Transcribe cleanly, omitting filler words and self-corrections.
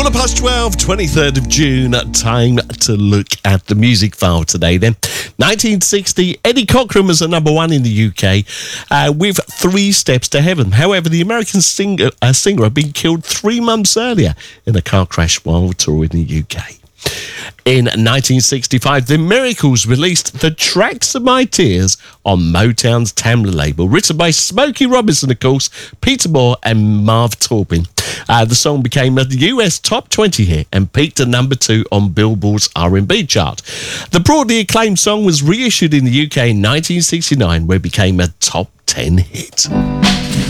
12, 23rd of June. Time to look at the music file today then. 1960, Eddie Cochran was the number one in the UK with 3 Steps to Heaven. However, the American singer had been killed 3 months earlier in a car crash while touring the UK. In 1965, The Miracles released The Tracks of My Tears on Motown's Tamla label, written by Smokey Robinson, of course, Peter Moore and Marv Taupin. The song became a US top 20 hit and peaked at number 2 on Billboard's R&B chart. The broadly acclaimed song was reissued in the UK in 1969, where it became a top 10 hit.